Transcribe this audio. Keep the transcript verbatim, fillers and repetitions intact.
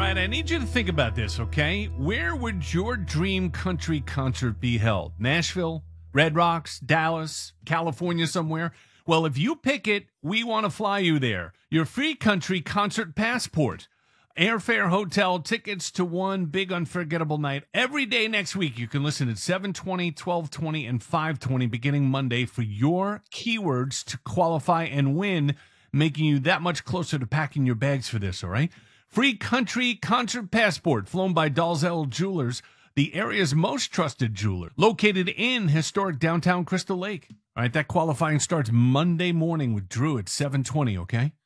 right, I need you to think about this, okay? Where would your dream country concert be held? Nashville, Red Rocks, Dallas, California somewhere? Well, if you pick it, we want to fly you there. Your free country concert passport. Airfare, hotel, tickets to one big unforgettable night. Every day next week, you can listen at seven twenty, twelve twenty, and five twenty beginning Monday for your keywords to qualify and win, making you that much closer to packing your bags for this, all right? Free country concert passport flown by Dalzell Jewelers, the area's most trusted jeweler, located in historic downtown Crystal Lake. All right, that qualifying starts Monday morning with Drew at seven twenty, okay?